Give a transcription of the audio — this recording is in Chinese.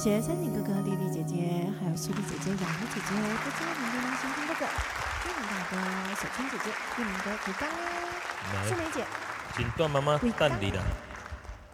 谢三井哥哥、丽丽姐姐，还有苏丽姐姐、雅茹姐姐，不知名的明星哥哥、玉明大哥、小春姐姐、玉明哥、古刚、素梅姐、 锦段妈妈蛋里的。